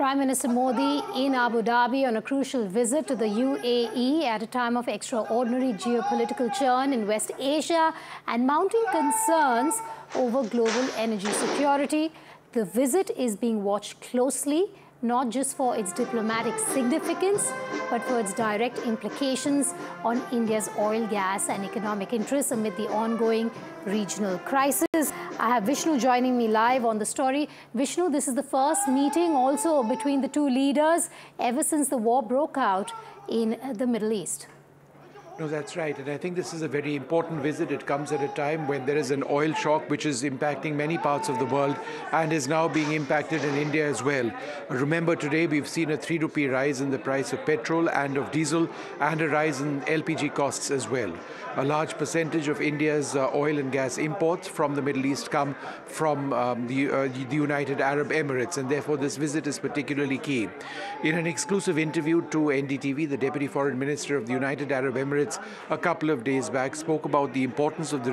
Prime Minister Modi in Abu Dhabi on a crucial visit to the UAE at a time of extraordinary geopolitical churn in West Asia and mounting concerns over global energy security. The visit is being watched closely, not just for its diplomatic significance, but for its direct implications on India's oil, gas and economic interests amid the ongoing regional crisis. I have Vishnu joining me live on the story. Vishnu, this is the first meeting also between the two leaders ever since the war broke out in the Middle East. No, that's right. And I think this is a very important visit. It comes at a time when there is an oil shock which is impacting many parts of the world and is now being impacted in India as well. Remember, today we've seen a 3 rupee rise in the price of petrol and of diesel and a rise in LPG costs as well. A large percentage of India's oil and gas imports from the Middle East come from the United Arab Emirates, and therefore this visit is particularly key. In an exclusive interview to NDTV, the Deputy Foreign Minister of the United Arab Emirates a couple of days back spoke about the importance of the